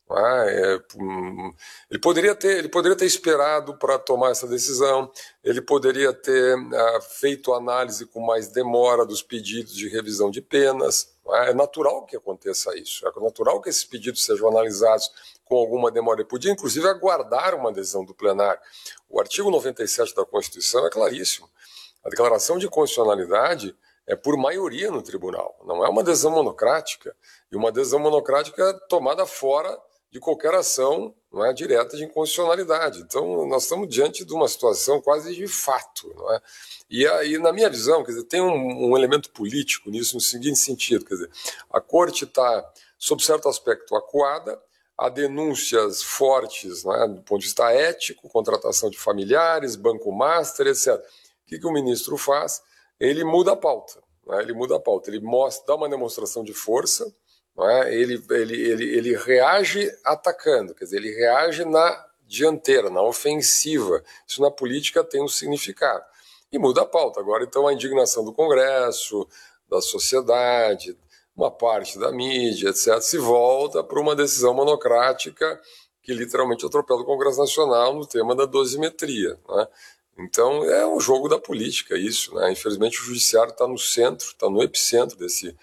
Ele poderia ter esperado para tomar essa decisão, ele poderia ter feito análise com mais demora dos pedidos de revisão de penas. É natural que aconteça isso, é natural que esses pedidos sejam analisados com alguma demora. Ele podia, inclusive, aguardar uma decisão do plenário. O artigo 97 da Constituição é claríssimo. A declaração de constitucionalidade é por maioria no tribunal, não é uma decisão monocrática. E uma decisão monocrática tomada fora de qualquer ação, não é, direta de inconstitucionalidade. Então, nós estamos diante de uma situação quase de fato. Não é? E aí, na minha visão, quer dizer, tem um elemento político nisso, no seguinte sentido, quer dizer, a Corte está, sob certo aspecto, acuada, há denúncias fortes, não é, do ponto de vista ético, contratação de familiares, banco master, etc. O que o ministro faz? Ele muda a pauta. Não é? Ele muda a pauta, ele dá uma demonstração de força. Não é? Ele reage atacando, quer dizer, ele reage na dianteira, na ofensiva. Isso na política tem um significado. E muda a pauta. Agora, então, a indignação do Congresso, da sociedade, uma parte da mídia, etc., se volta para uma decisão monocrática que literalmente atropela o Congresso Nacional no tema da dosimetria. Não é? Então, é um jogo da política isso. Né? Infelizmente, o Judiciário está no centro, está no epicentro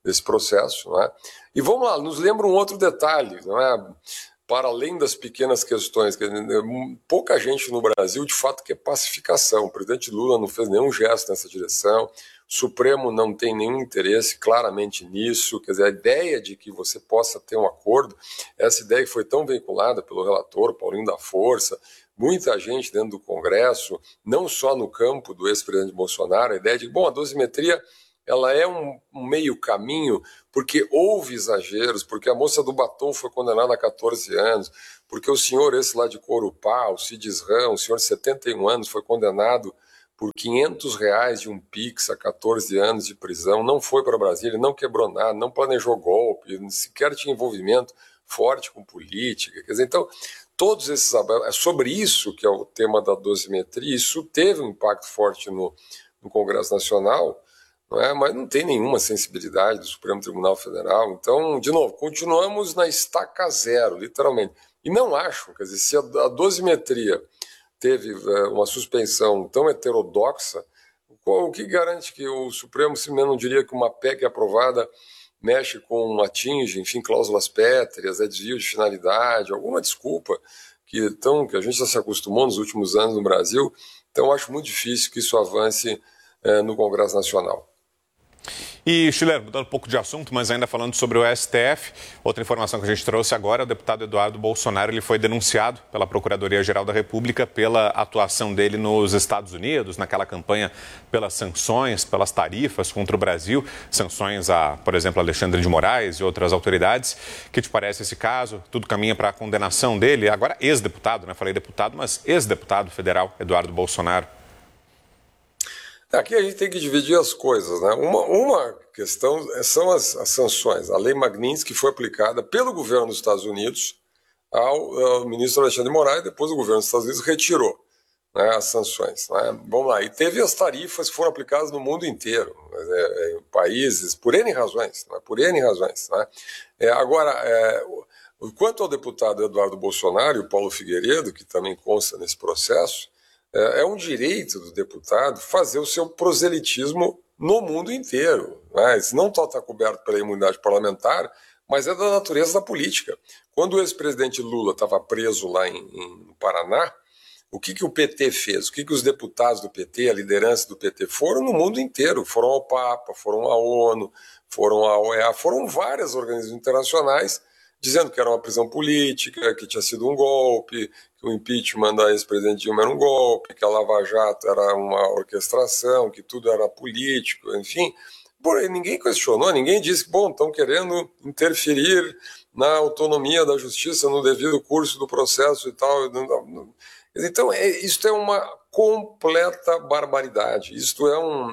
desse processo, não é? E vamos lá, nos lembra um outro detalhe, não é? Para além das pequenas questões, pouca gente no Brasil de fato quer pacificação. O presidente Lula não fez nenhum gesto nessa direção, o Supremo não tem nenhum interesse claramente nisso, quer dizer, a ideia de que você possa ter um acordo, essa ideia que foi tão veiculada pelo relator Paulinho da Força, muita gente dentro do Congresso, não só no campo do ex-presidente Bolsonaro, a ideia de que, bom, a dosimetria ela é um meio caminho porque houve exageros, porque a moça do batom foi condenada a 14 anos, porque o senhor esse lá de Corupá, o Cidisram, o senhor de 71 anos, foi condenado por R$500 de um Pix a 14 anos de prisão, não foi para Brasília, não quebrou nada, não planejou golpe, sequer tinha envolvimento forte com política. Quer dizer, então, todos esses... É sobre isso que é o tema da dosimetria, isso teve um impacto forte no Congresso Nacional, não é? Mas não tem nenhuma sensibilidade do Supremo Tribunal Federal. Então, de novo, continuamos na estaca zero, literalmente. E não acho, quer dizer, se a dosimetria teve uma suspensão tão heterodoxa, o que garante que o Supremo simplesmente não diria que uma PEC aprovada mexe atinge, enfim, cláusulas pétreas, desvio de finalidade, alguma desculpa que a gente já se acostumou nos últimos anos no Brasil. Então, eu acho muito difícil que isso avance no Congresso Nacional. E, Schiller, mudando um pouco de assunto, mas ainda falando sobre o STF, outra informação que a gente trouxe agora, o deputado Eduardo Bolsonaro, ele foi denunciado pela Procuradoria-Geral da República pela atuação dele nos Estados Unidos, naquela campanha pelas sanções, pelas tarifas contra o Brasil, sanções a, por exemplo, Alexandre de Moraes e outras autoridades. O que te parece esse caso? Tudo caminha para a condenação dele, agora ex-deputado, né? Falei deputado, mas ex-deputado federal, Eduardo Bolsonaro. Aqui a gente tem que dividir as coisas, né? Uma questão são as sanções. A Lei Magnitsky foi aplicada pelo governo dos Estados Unidos ao ministro Alexandre de Moraes, depois o governo dos Estados Unidos retirou, né, as sanções. Né? Vamos lá, e teve as tarifas que foram aplicadas no mundo inteiro, em países, por N razões, né? Por N razões. Né? Agora, quanto ao deputado Eduardo Bolsonaro e o Paulo Figueiredo, que também consta nesse processo, é um direito do deputado fazer o seu proselitismo no mundo inteiro. Né? Isso não só está coberto pela imunidade parlamentar, mas é da natureza da política. Quando o ex-presidente Lula estava preso lá no Paraná, o que o PT fez? O que os deputados do PT, a liderança do PT, foram no mundo inteiro? Foram ao Papa, foram à ONU, foram à OEA, foram várias organizações internacionais dizendo que era uma prisão política, que tinha sido um golpe, que o impeachment da ex-presidente Dilma era um golpe, que a Lava Jato era uma orquestração, que tudo era político, enfim. Porém, ninguém questionou, ninguém disse que, estão querendo interferir na autonomia da justiça, no devido curso do processo e tal. Então, isso é uma completa barbaridade. Isto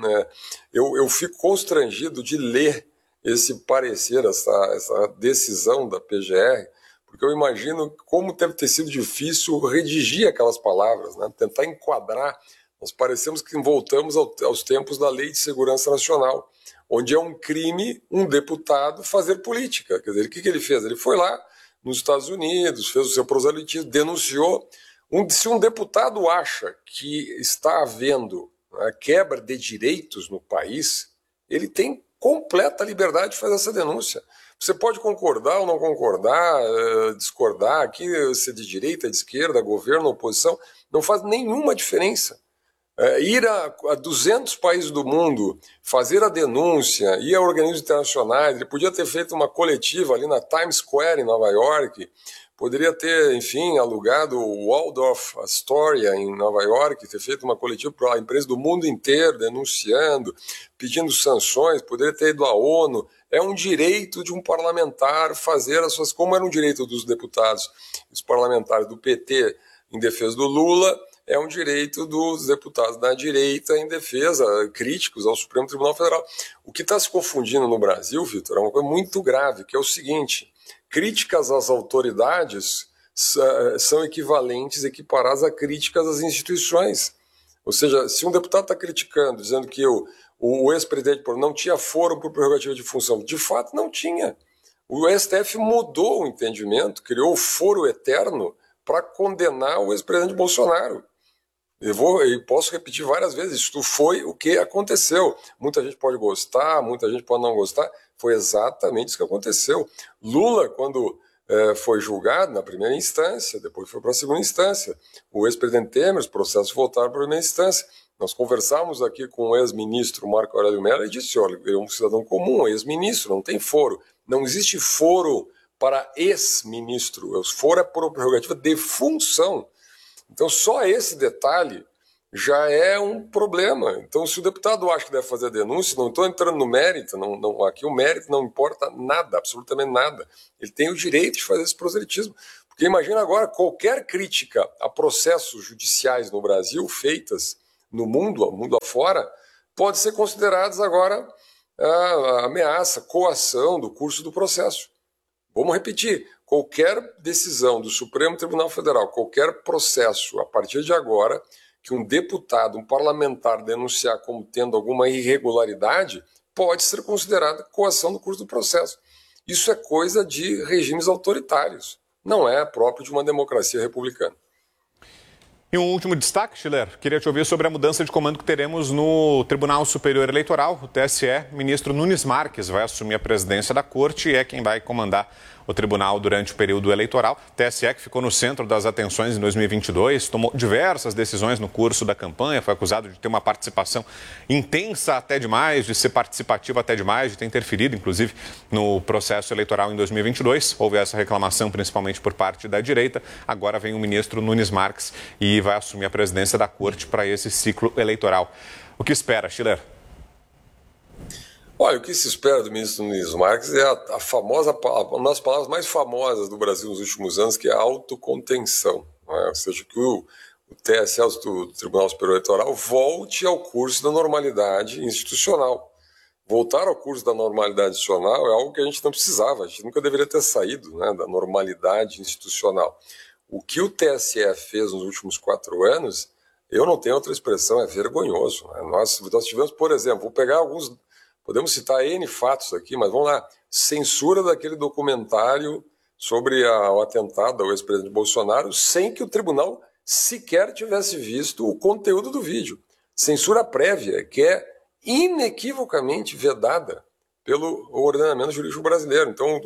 eu fico constrangido de ler esse parecer, essa decisão da PGR, porque eu imagino como deve ter sido difícil redigir aquelas palavras, né? Tentar enquadrar. Nós parecemos que voltamos aos tempos da Lei de Segurança Nacional, onde é um crime um deputado fazer política. Quer dizer, o que ele fez? Ele foi lá nos Estados Unidos, fez o seu proselitismo, denunciou. Se um deputado acha que está havendo quebra de direitos no país, ele tem completa liberdade de fazer essa denúncia. Você pode concordar ou não concordar, discordar, aqui se é de direita, de esquerda, governo, oposição, não faz nenhuma diferença. Ir a 200 países do mundo, fazer a denúncia, ir a organismos internacionais, ele podia ter feito uma coletiva ali na Times Square, em Nova York, poderia ter, enfim, alugado o Waldorf Astoria em Nova York, ter feito uma coletiva para a empresa do mundo inteiro, denunciando, pedindo sanções, poderia ter ido à ONU. É um direito de um parlamentar fazer as suas... Como era um direito dos deputados, os parlamentares do PT em defesa do Lula, é um direito dos deputados da direita em defesa, críticos ao Supremo Tribunal Federal. O que está se confundindo no Brasil, Vitor, é uma coisa muito grave, que é o seguinte: críticas às autoridades são equiparadas a críticas às instituições. Ou seja, se um deputado está criticando, dizendo que o ex-presidente não tinha foro por prerrogativa de função, de fato não tinha. O STF mudou o entendimento, criou o foro eterno para condenar o ex-presidente Bolsonaro. E posso repetir várias vezes, isto foi o que aconteceu. Muita gente pode gostar, muita gente pode não gostar. Foi exatamente isso que aconteceu. Lula, quando foi julgado na primeira instância, depois foi para a segunda instância. O ex-presidente Temer, os processos voltaram para a primeira instância. Nós conversávamos aqui com o ex-ministro Marco Aurélio Mello e disse, olha, ele é um cidadão comum, um ex-ministro, não tem foro. Não existe foro para ex-ministro. O foro é por prerrogativa de função. Então, só esse detalhe já é um problema. Então, se o deputado acha que deve fazer a denúncia, não estou entrando no mérito, aqui o mérito não importa nada, absolutamente nada. Ele tem o direito de fazer esse proselitismo. Porque imagina agora, qualquer crítica a processos judiciais no Brasil, feitas no mundo afora, pode ser consideradas agora a ameaça, coação do curso do processo. Vamos repetir, qualquer decisão do Supremo Tribunal Federal, qualquer processo, a partir de agora, que um deputado, um parlamentar denunciar como tendo alguma irregularidade, pode ser considerada coação do curso do processo. Isso é coisa de regimes autoritários, não é próprio de uma democracia republicana. E um último destaque, Schiller, queria te ouvir sobre a mudança de comando que teremos no Tribunal Superior Eleitoral, o TSE. O ministro Nunes Marques vai assumir a presidência da corte e é quem vai comandar o tribunal durante o período eleitoral. O TSE, que ficou no centro das atenções em 2022, tomou diversas decisões no curso da campanha, foi acusado de ter uma participação intensa até demais, de ser participativo até demais, de ter interferido, inclusive, no processo eleitoral em 2022. Houve essa reclamação, principalmente por parte da direita. Agora vem o ministro Nunes Marques e vai assumir a presidência da corte para esse ciclo eleitoral. O que espera, Schiller? Olha, o que se espera do ministro Nunes Marques é uma das palavras mais famosas do Brasil nos últimos anos, que é a autocontenção. Ou seja, que o TSE, o Tribunal Superior Eleitoral, volte ao curso da normalidade institucional. Voltar ao curso da normalidade institucional é algo que a gente não precisava, a gente nunca deveria ter saído, né, da normalidade institucional. O que o TSE fez nos últimos 4 anos, eu não tenho outra expressão, é vergonhoso. Né? Nós tivemos, por exemplo, vou pegar alguns... Podemos citar N fatos aqui, mas vamos lá. Censura daquele documentário sobre o atentado ao ex-presidente Bolsonaro sem que o tribunal sequer tivesse visto o conteúdo do vídeo. Censura prévia, que é inequivocamente vedada pelo ordenamento jurídico brasileiro. Então,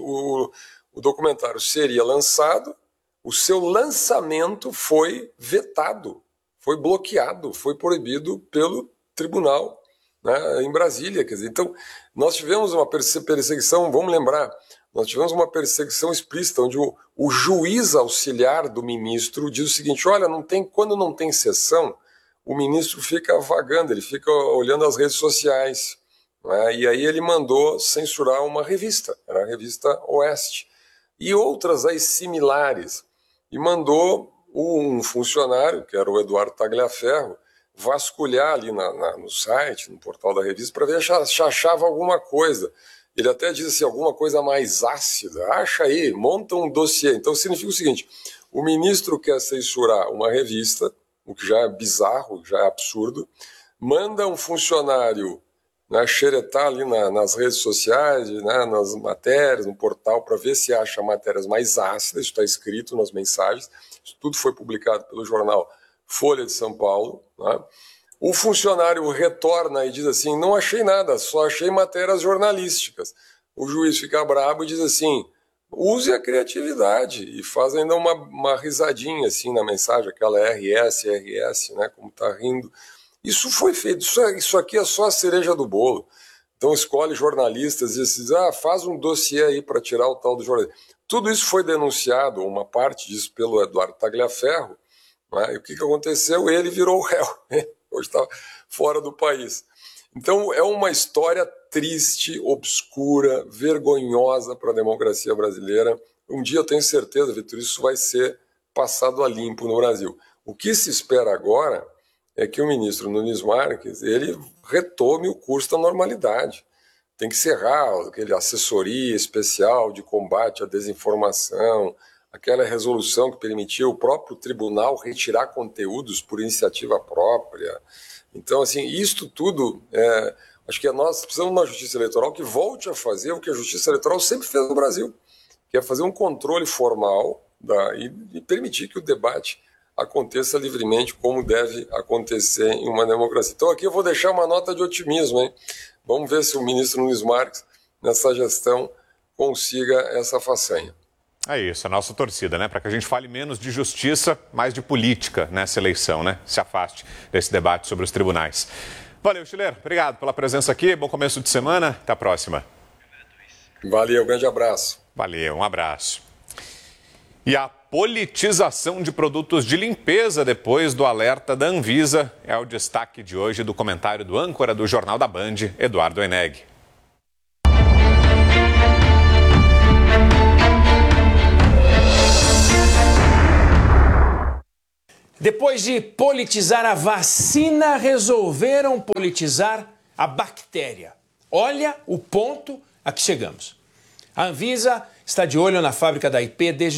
o documentário seria lançado, o seu lançamento foi vetado, foi bloqueado, foi proibido pelo tribunal, né, em Brasília. Quer dizer, então, nós tivemos uma perseguição, vamos lembrar, nós tivemos uma perseguição explícita, onde o juiz auxiliar do ministro diz o seguinte, olha, quando não tem sessão, o ministro fica vagando, ele fica olhando as redes sociais, né, e aí ele mandou censurar uma revista, era a revista Oeste, e outras aí similares, e mandou um funcionário, que era o Eduardo Tagliaferro, vasculhar ali no site, no portal da revista, para ver se achava alguma coisa. Ele até diz assim, alguma coisa mais ácida, acha aí, monta um dossiê. Então significa o seguinte, o ministro quer censurar uma revista, o que já é bizarro, já é absurdo, manda um funcionário, né, xeretar ali nas redes sociais, né, nas matérias, no portal, para ver se acha matérias mais ácidas, isso está escrito nas mensagens, isso tudo foi publicado pelo jornal Folha de São Paulo, né? O funcionário retorna e diz assim, não achei nada, só achei matérias jornalísticas. O juiz fica bravo e diz assim, use a criatividade, e faz ainda uma risadinha assim na mensagem, aquela RS, né, como está rindo. Isso foi feito, isso aqui é só a cereja do bolo. Então escolhe jornalistas e diz, faz um dossiê aí para tirar o tal do jornalista. Tudo isso foi denunciado, uma parte disso pelo Eduardo Tagliaferro, né? E o que aconteceu? Ele virou o réu, hoje está fora do país. Então é uma história triste, obscura, vergonhosa para a democracia brasileira. Um dia eu tenho certeza, Vitor, isso vai ser passado a limpo no Brasil. O que se espera agora é que o ministro Nunes Marques ele retome o curso da normalidade. Tem que encerrar aquele assessoria especial de combate à desinformação, aquela resolução que permitiu o próprio tribunal retirar conteúdos por iniciativa própria. Então, assim, isto tudo, acho que nós precisamos de uma justiça eleitoral que volte a fazer o que a justiça eleitoral sempre fez no Brasil, que é fazer um controle formal e permitir que o debate aconteça livremente como deve acontecer em uma democracia. Então aqui eu vou deixar uma nota de otimismo, hein? Vamos ver se o ministro Nunes Marques nessa gestão, consiga essa façanha. É isso, a nossa torcida, né? Para que a gente fale menos de justiça, mais de política nessa eleição, né? Se afaste desse debate sobre os tribunais. Valeu, Chileiro. Obrigado pela presença aqui. Bom começo de semana. Até a próxima. Valeu, grande abraço. Valeu, um abraço. E a politização de produtos de limpeza depois do alerta da Anvisa é o destaque de hoje do comentário do âncora do Jornal da Band, Eduardo Eneg. Depois de politizar a vacina, resolveram politizar a bactéria. Olha o ponto a que chegamos. A Anvisa está de olho na fábrica da IP desde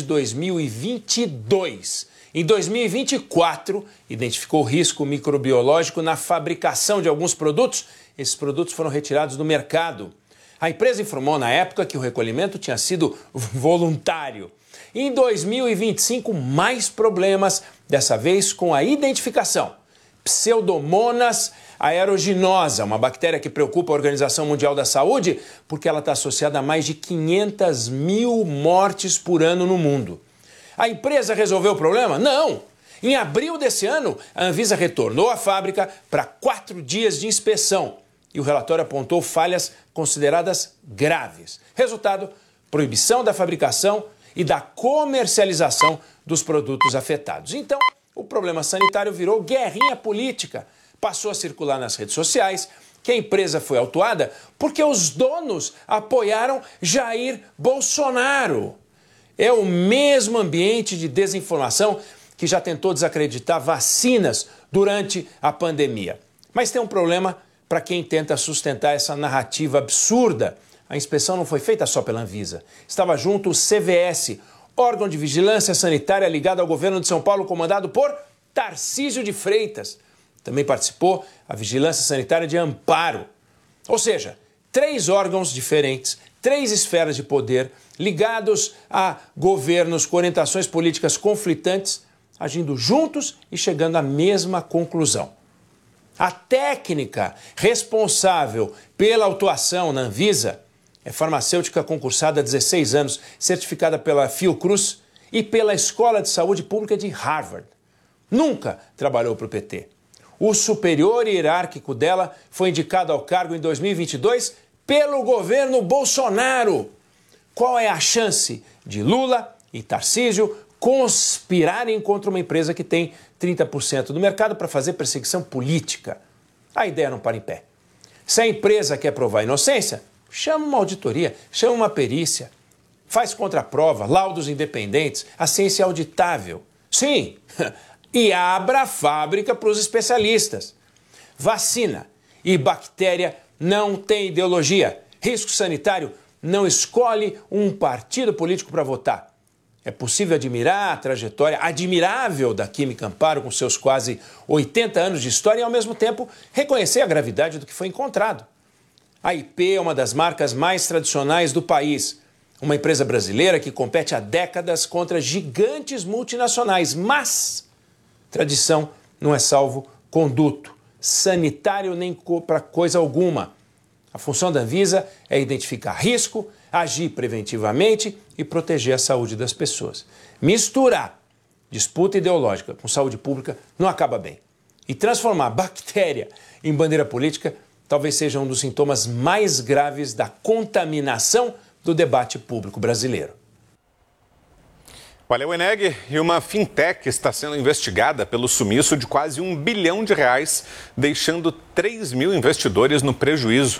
2022. Em 2024, identificou risco microbiológico na fabricação de alguns produtos. Esses produtos foram retirados do mercado. A empresa informou na época que o recolhimento tinha sido voluntário. Em 2025, mais problemas, dessa vez com a identificação. Pseudomonas aeruginosa, uma bactéria que preocupa a Organização Mundial da Saúde porque ela está associada a mais de 500 mil mortes por ano no mundo. A empresa resolveu o problema? Não! Em abril desse ano, a Anvisa retornou à fábrica para 4 dias de inspeção e o relatório apontou falhas consideradas graves. Resultado, proibição da fabricação e da comercialização dos produtos afetados. Então, o problema sanitário virou guerrinha política. Passou a circular nas redes sociais que a empresa foi autuada porque os donos apoiaram Jair Bolsonaro. É o mesmo ambiente de desinformação que já tentou desacreditar vacinas durante a pandemia. Mas tem um problema para quem tenta sustentar essa narrativa absurda. A inspeção não foi feita só pela Anvisa. Estava junto o CVS, órgão de vigilância sanitária ligado ao governo de São Paulo, comandado por Tarcísio de Freitas. Também participou a Vigilância Sanitária de Amparo. Ou seja, 3 órgãos diferentes, 3 esferas de poder ligados a governos com orientações políticas conflitantes, agindo juntos e chegando à mesma conclusão. A técnica responsável pela autuação na Anvisa é farmacêutica concursada há 16 anos, certificada pela Fiocruz e pela Escola de Saúde Pública de Harvard. Nunca trabalhou para o PT. O superior hierárquico dela foi indicado ao cargo em 2022 pelo governo Bolsonaro. Qual é a chance de Lula e Tarcísio conspirarem contra uma empresa que tem 30% do mercado para fazer perseguição política? A ideia não para em pé. Se a empresa quer provar a inocência, chama uma auditoria, chama uma perícia, faz contraprova, laudos independentes, a ciência é auditável. Sim, e abra a fábrica para os especialistas. Vacina e bactéria não tem ideologia. Risco sanitário não escolhe um partido político para votar. É possível admirar a trajetória admirável da Química Amparo com seus quase 80 anos de história e, ao mesmo tempo, reconhecer a gravidade do que foi encontrado. A IP é uma das marcas mais tradicionais do país. Uma empresa brasileira que compete há décadas contra gigantes multinacionais. Mas tradição não é salvo-conduto, sanitário nem para coisa alguma. A função da Anvisa é identificar risco, agir preventivamente e proteger a saúde das pessoas. Misturar disputa ideológica com saúde pública não acaba bem. E transformar bactéria em bandeira política talvez seja um dos sintomas mais graves da contaminação do debate público brasileiro. Valeu, Eneg. E uma fintech está sendo investigada pelo sumiço de quase R$1 bilhão, deixando 3 mil investidores no prejuízo.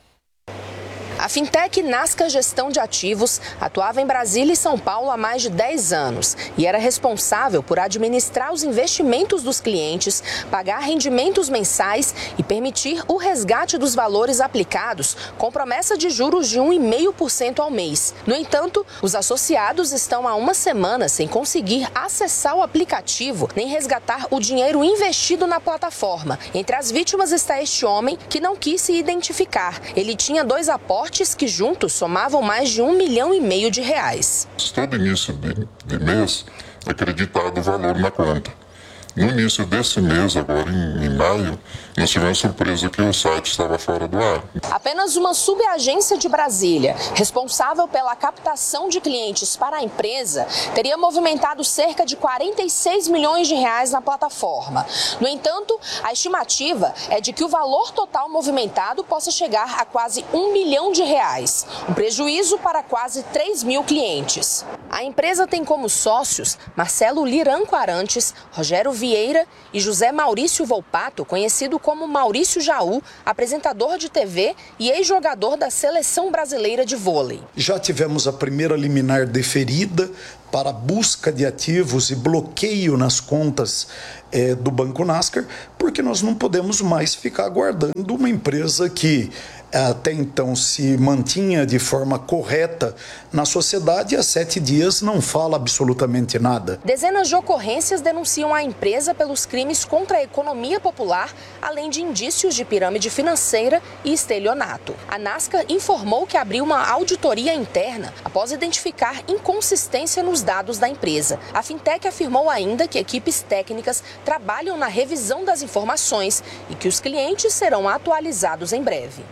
A fintech Nasca Gestão de Ativos atuava em Brasília e São Paulo há mais de 10 anos e era responsável por administrar os investimentos dos clientes, pagar rendimentos mensais e permitir o resgate dos valores aplicados com promessa de juros de 1,5% ao mês. No entanto, os associados estão há uma semana sem conseguir acessar o aplicativo nem resgatar o dinheiro investido na plataforma. Entre as vítimas está este homem que não quis se identificar. Ele tinha 2 aportes que juntos somavam mais de R$1,5 milhão de reais. Todo início de mês é acreditado o valor na conta. No início desse mês, agora em maio, nós tivemos surpresa que o site estava fora do ar. Apenas uma subagência de Brasília, responsável pela captação de clientes para a empresa, teria movimentado cerca de 46 milhões de reais na plataforma. No entanto, a estimativa é de que o valor total movimentado possa chegar a quase R$1 milhão, um prejuízo para quase 3 mil clientes. A empresa tem como sócios Marcelo Liranco Arantes, Rogério Vieira e José Maurício Volpato, conhecido como Maurício Jaú, apresentador de TV e ex-jogador da Seleção Brasileira de Vôlei. Já tivemos a primeira liminar deferida para busca de ativos e bloqueio nas contas do Banco Nascar, porque nós não podemos mais ficar aguardando uma empresa que até então se mantinha de forma correta na sociedade e há 7 dias não fala absolutamente nada. Dezenas de ocorrências denunciam a empresa pelos crimes contra a economia popular, além de indícios de pirâmide financeira e estelionato. A Nascar informou que abriu uma auditoria interna após identificar inconsistência nos dados da empresa. A Fintech afirmou ainda que equipes técnicas trabalham na revisão das informações e que os clientes serão atualizados em breve.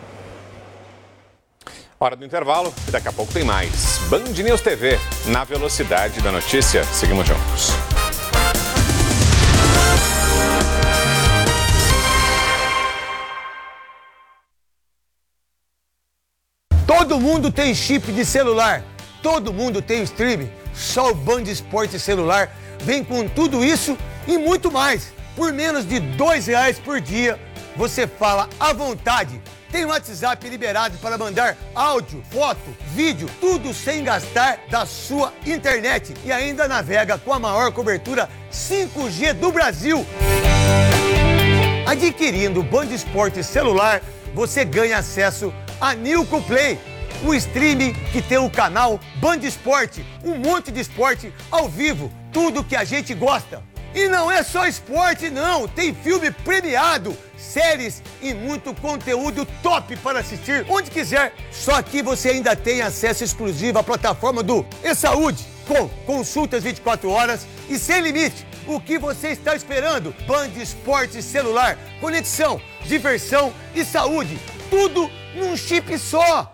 Hora do intervalo e daqui a pouco tem mais. Band News TV, na velocidade da notícia. Seguimos juntos. Todo mundo tem chip de celular. Todo mundo tem streaming. Só o Band Esporte Celular vem com tudo isso e muito mais. Por menos de R$2 por dia, você fala à vontade. Tem o WhatsApp liberado para mandar áudio, foto, vídeo, tudo sem gastar da sua internet. E ainda navega com a maior cobertura 5G do Brasil. Adquirindo o Band Esporte Celular, você ganha acesso a Nilco Play, o streaming que tem o canal Band Esporte, um monte de esporte ao vivo, tudo que a gente gosta. E não é só esporte não, tem filme premiado, séries e muito conteúdo top para assistir onde quiser. Só que você ainda tem acesso exclusivo à plataforma do eSaúde, com consultas 24 horas e sem limite. O que você está esperando? Band Esporte Celular, conexão, diversão e saúde, tudo num chip só.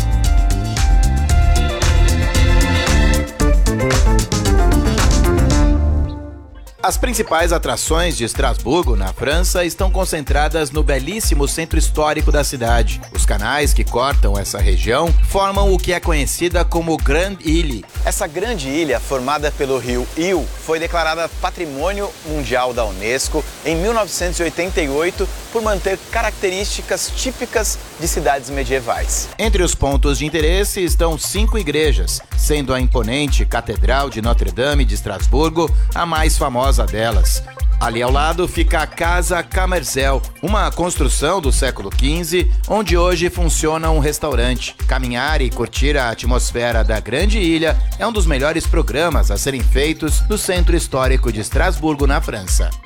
As principais atrações de Estrasburgo, na França, estão concentradas no belíssimo centro histórico da cidade. Os canais que cortam essa região formam o que é conhecida como Grande Ile. Essa grande ilha, formada pelo rio Il, foi declarada Patrimônio Mundial da Unesco em 1988 por manter características típicas de cidades medievais. Entre os pontos de interesse estão 5 igrejas, sendo a imponente Catedral de Notre-Dame de Estrasburgo a mais famosa delas. Ali ao lado fica a Casa Camerzel, uma construção do século XV, onde hoje funciona um restaurante. Caminhar e curtir a atmosfera da Grande Ilha é um dos melhores programas a serem feitos no Centro Histórico de Estrasburgo, na França.